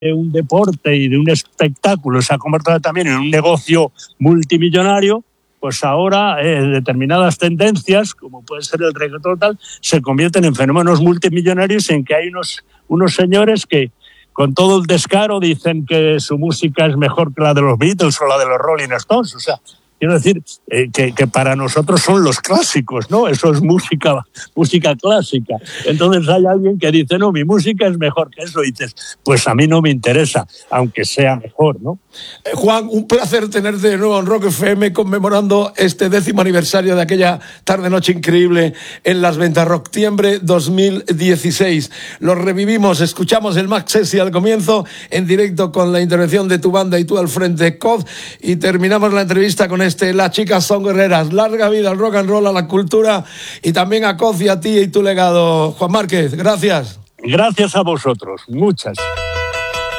un deporte y de un espectáculo se ha convertido también en un negocio multimillonario, pues ahora determinadas tendencias, como puede ser el reggaetón tal, se convierten en fenómenos multimillonarios en que hay unos señores que con todo el descaro dicen que su música es mejor que la de los Beatles o la de los Rolling Stones. O sea, quiero decir que para nosotros son los clásicos, ¿no? Eso es música clásica. Entonces hay alguien que dice, no, mi música es mejor que eso. Y dices, pues a mí no me interesa, aunque sea mejor, ¿no? Juan, un placer tenerte de nuevo en Rock FM conmemorando este 10º aniversario de aquella tarde-noche increíble en Las Ventas, Rocktiembre 2016. Lo revivimos, escuchamos el Max Sessi al comienzo, en directo con la intervención de tu banda y tú al frente, Coz, y terminamos la entrevista con Las chicas son guerreras. Larga vida al rock and roll, a la cultura, y también a Coz y a ti y tu legado. Juan Márquez, gracias. Gracias a vosotros, muchas.